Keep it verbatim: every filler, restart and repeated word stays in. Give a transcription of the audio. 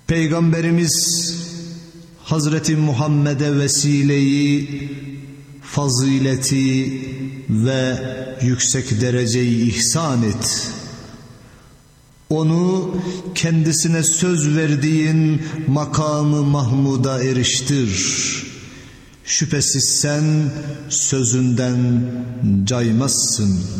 Peygamberimiz Hazreti Muhammed'e vesileyi, fazileti ve yüksek dereceyi ihsan et. Onu kendisine söz verdiğin makamı Mahmud'a eriştir. Şüphesiz sen sözünden caymazsın.